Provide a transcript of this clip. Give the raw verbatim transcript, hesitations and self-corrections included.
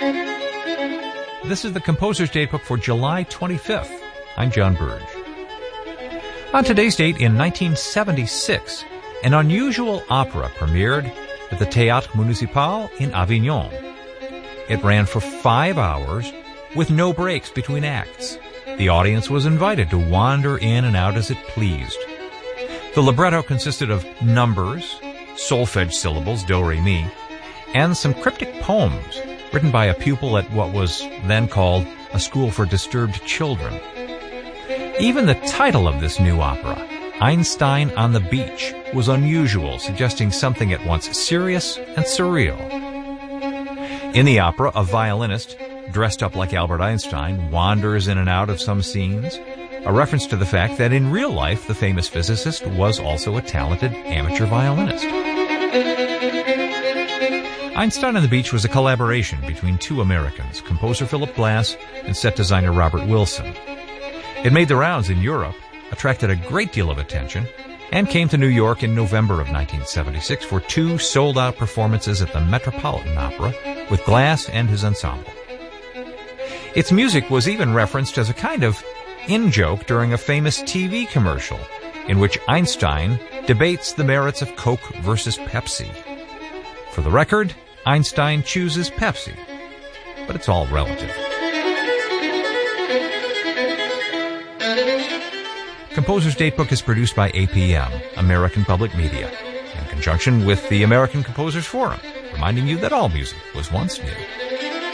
This is the Composer's Datebook for July twenty-fifth. I'm John Burge. On today's date in nineteen seventy-six, an unusual opera premiered at the Théâtre Municipal in Avignon. It ran for five hours with no breaks between acts. The audience was invited to wander in and out as it pleased. The libretto consisted of numbers, solfege syllables, do, re, mi, and some cryptic poems written by a pupil at what was then called a school for disturbed children. Even the title of this new opera, Einstein on the Beach, was unusual, suggesting something at once serious and surreal. In the opera, a violinist, dressed up like Albert Einstein, wanders in and out of some scenes, a reference to the fact that in real life the famous physicist was also a talented amateur violinist. Einstein on the Beach was a collaboration between two Americans, composer Philip Glass and set designer Robert Wilson. It made the rounds in Europe, attracted a great deal of attention, and came to New York in November of nineteen seventy-six for two sold-out performances at the Metropolitan Opera with Glass and his ensemble. Its music was even referenced as a kind of in-joke during a famous T V commercial in which Einstein debates the merits of Coke versus Pepsi. For the record, Einstein chooses Pepsi, but it's all relative. Composer's Datebook is produced by A P M, American Public Media, in conjunction with the American Composers Forum, reminding you that all music was once new.